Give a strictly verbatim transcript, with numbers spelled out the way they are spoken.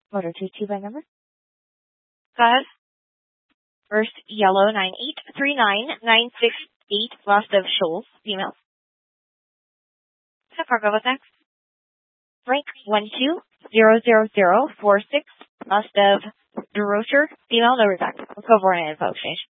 Motor two two by number. Go ahead. First, yellow nine eight three nine nine six eight, last of Shoals, female. Cargo, what's next? Frank one two zero zero zero four six, last of DeRocher, female, no redact. Let's go for an info exchange.